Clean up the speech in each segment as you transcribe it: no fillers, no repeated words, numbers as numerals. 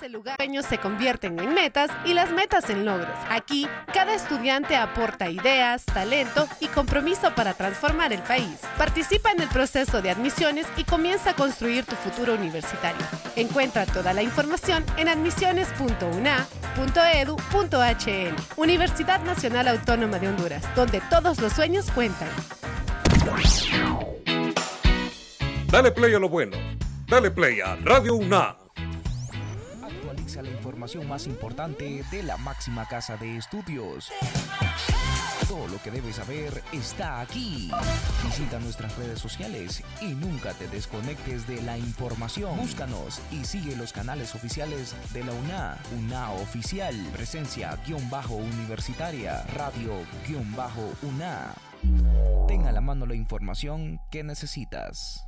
el lugar. Los sueños se convierten en metas y las metas en logros. Aquí, cada estudiante aporta ideas, talento y compromiso para transformar el país. Participa en el proceso de admisiones y comienza a construir tu futuro universitario. Encuentra toda la información en admisiones.una.edu.hn. Universidad Nacional Autónoma de Honduras, donde todos los sueños cuentan. Dale play a lo bueno. Dale play a Radio UNA. Actualiza la información más importante de la máxima casa de estudios. Todo lo que debes saber está aquí. Visita nuestras redes sociales y nunca te desconectes de la información. Búscanos y sigue los canales oficiales de la UNA. UNA Oficial, Presencia-Universitaria, Radio-UNA. Ten a la mano la información que necesitas.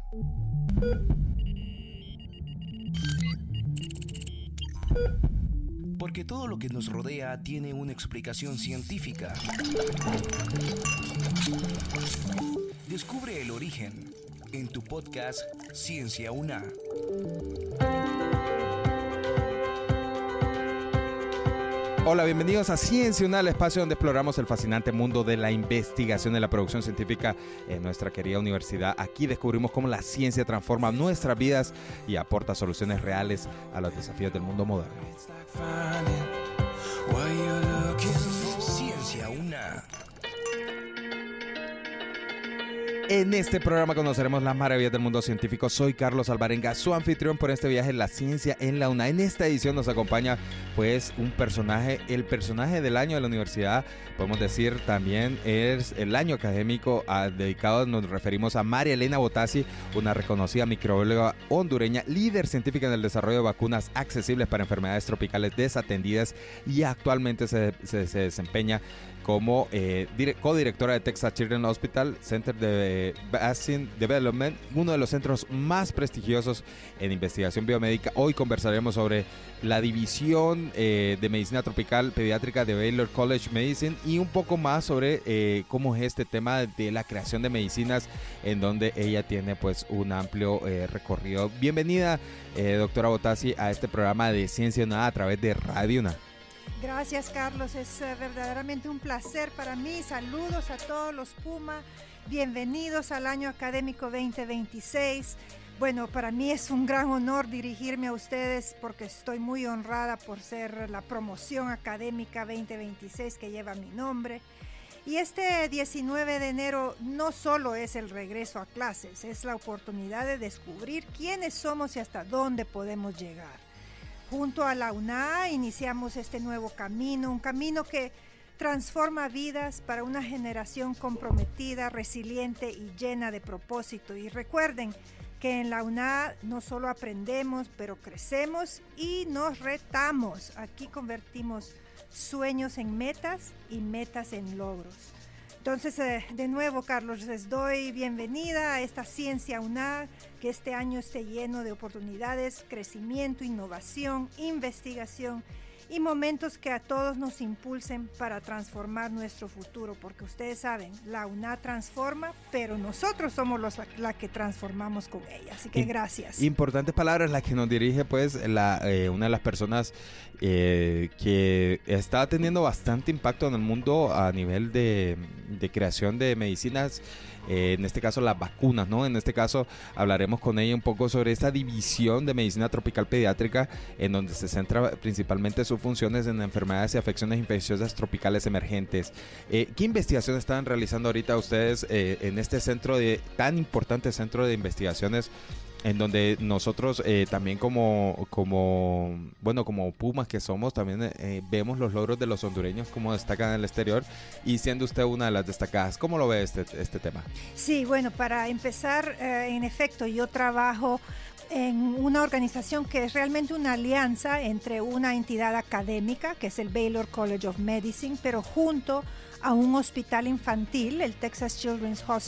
Porque todo lo que nos rodea tiene una explicación científica. Descubre el origen en tu podcast Ciencia UNA. Hola, bienvenidos a Ciencia UNA, el espacio donde exploramos el fascinante mundo de la investigación y la producción científica en nuestra querida universidad. Aquí descubrimos cómo la ciencia transforma nuestras vidas y aporta soluciones reales a los desafíos del mundo moderno. Ciencia UNA. En este programa conoceremos las maravillas del mundo científico. Soy Carlos Alvarenga, su anfitrión por este viaje en la ciencia en la UNA. En esta edición nos acompaña pues un personaje, el personaje del año de la universidad. Podemos decir también es el año académico dedicado, nos referimos a María Elena Botassi, una reconocida microbióloga hondureña, líder científica en el desarrollo de vacunas accesibles para enfermedades tropicales desatendidas y actualmente se desempeña como codirectora de Texas Children's Hospital Center de Vaccine Development, uno de los centros más prestigiosos en investigación biomédica. Hoy conversaremos sobre la división de medicina tropical pediátrica de Baylor College of Medicine y un poco más sobre cómo es este tema de la creación de medicinas, en donde ella tiene pues un amplio recorrido. Bienvenida, doctora Botassi, a este programa de Ciencia UNA a través de Radio UNA. Gracias, Carlos, es verdaderamente un placer para mí. Saludos a todos los Puma, bienvenidos al año académico 2026. Bueno, para mí es un gran honor dirigirme a ustedes porque estoy muy honrada por ser la promoción académica 2026 que lleva mi nombre. Y este 19 de enero no solo es el regreso a clases, es la oportunidad de descubrir quiénes somos y hasta dónde podemos llegar. Junto a la UNA iniciamos este nuevo camino, un camino que transforma vidas para una generación comprometida, resiliente y llena de propósito. Y recuerden que en la UNA no solo aprendemos, pero crecemos y nos retamos. Aquí convertimos sueños en metas y metas en logros. Entonces, de nuevo, Carlos, les doy bienvenida a esta Ciencia UNA, que este año esté lleno de oportunidades, crecimiento, innovación, investigación y momentos que a todos nos impulsen para transformar nuestro futuro, porque ustedes saben, la UNA transforma, pero nosotros somos la que transformamos con ella, así que gracias. Importantes palabras las que nos dirige pues una de las personas que está teniendo bastante impacto en el mundo a nivel de creación de medicinas, en este caso las vacunas, ¿no? En este caso hablaremos con ella un poco sobre esta división de medicina tropical pediátrica, en donde se centra principalmente sus funciones en enfermedades y afecciones infecciosas tropicales emergentes. ¿Qué investigación están realizando ahorita ustedes en este tan importante centro de investigaciones, en donde nosotros también como Pumas que somos, también vemos los logros de los hondureños como destacan en el exterior, y siendo usted una de las destacadas? ¿Cómo lo ve este tema? Sí, bueno, para empezar, en efecto, yo trabajo en una organización que es realmente una alianza entre una entidad académica, que es el Baylor College of Medicine, pero junto a un hospital infantil, el Texas Children's Hospital,